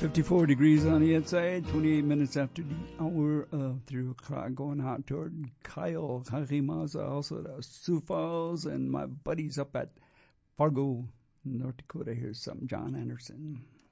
54 degrees on the inside, 28 minutes after the hour of 3 o'clock, going out toward Kyle Kakimaza, also to Sioux Falls, and my buddies up at Fargo, North Dakota. Here's some John Anderson.